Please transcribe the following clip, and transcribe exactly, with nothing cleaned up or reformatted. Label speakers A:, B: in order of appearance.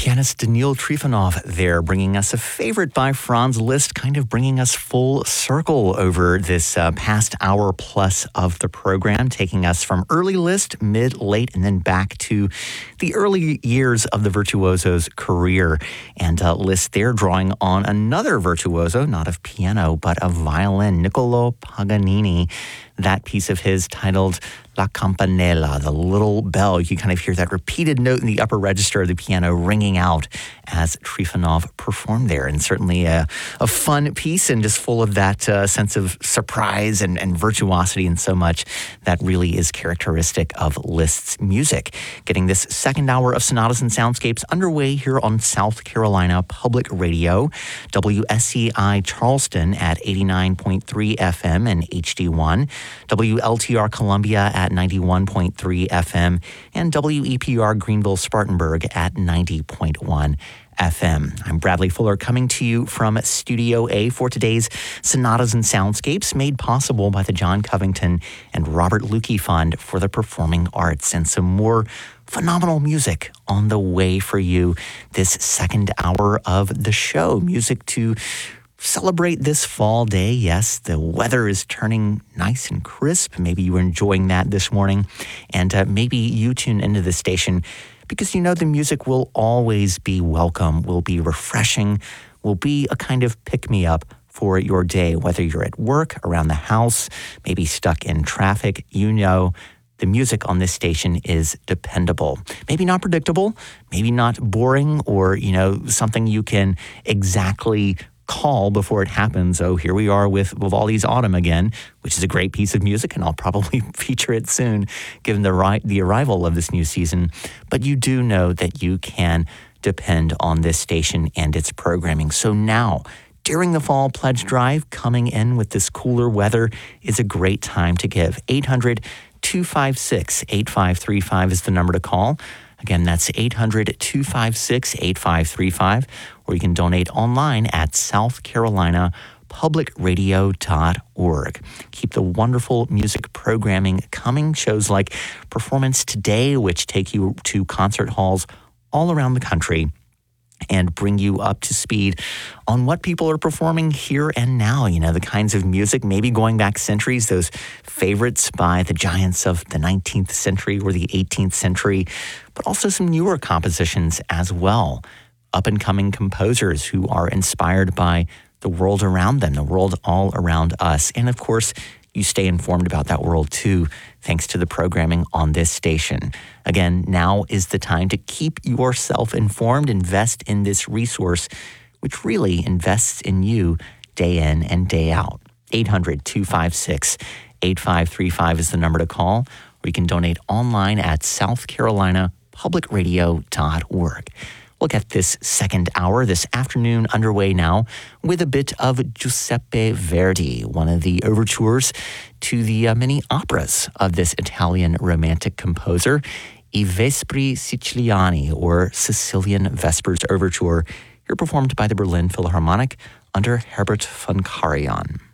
A: Pianist Daniil Trifonov there, bringing us a favorite by Franz Liszt, kind of bringing us full circle over this uh, past hour plus of the program, taking us from early Liszt, mid, late, and then back to the early years of the virtuoso's career. And uh, Liszt there drawing on another virtuoso, not of piano, but of violin, Niccolò Paganini. That piece of his titled La Campanella, the little bell. You kind of hear that repeated note in the upper register of the piano ringing out as Trifonov performed there. And certainly a, a fun piece and just full of that uh, sense of surprise and, and virtuosity and so much that really is characteristic of Liszt's music. Getting this second hour of Sonatas and Soundscapes underway here on South Carolina Public Radio, W S E I Charleston at eighty-nine point three F M and H D one, W L T R Columbia at ninety-one point three F M, and W E P R Greenville Spartanburg at ninety point one F M. I'm Bradley Fuller coming to you from Studio A for today's Sonatas and Soundscapes, made possible by the John Covington and Robert Lukey Fund for the Performing Arts, and some more phenomenal music on the way for you this second hour of the show. Music to celebrate this fall day. Yes, the weather is turning nice and crisp. Maybe you were enjoying that this morning. And uh, maybe you tune into the station because you know the music will always be welcome, will be refreshing, will be a kind of pick-me-up for your day. Whether you're at work, around the house, maybe stuck in traffic, you know the music on this station is dependable. Maybe not predictable, maybe not boring, or, you know, something you can exactly call before it happens. Oh, here we are with Vivaldi's Autumn again, which is a great piece of music, and I'll probably feature it soon, given the ri- the arrival of this new season. But you do know that you can depend on this station and its programming. So now, during the fall pledge drive, coming in with this cooler weather is a great time to give. eight hundred, two five six, eight five three five is the number to call. Again, that's eight hundred, two five six, eight five three five, or you can donate online at south carolina public radio dot org. Keep the wonderful music programming coming. Shows like Performance Today, which take you to concert halls all around the country and bring you up to speed on what people are performing here and now. You know, the kinds of music, maybe going back centuries, those favorites by the giants of the nineteenth century or the eighteenth century, but also some newer compositions as well. Up-and-coming composers who are inspired by the world around them, the world all around us. And of course, you stay informed about that world too, thanks to the programming on this station. Again, now is the time to keep yourself informed. Invest in this resource, which really invests in you day in and day out. eight hundred, two five six, eight five three five is the number to call, or you can donate online at south carolina public radio dot org. We'll get this second hour this afternoon underway now with a bit of Giuseppe Verdi, one of the overtures to the uh, many operas of this Italian romantic composer, I Vespri Siciliani, or Sicilian Vespers Overture, here performed by the Berlin Philharmonic under Herbert von Karajan.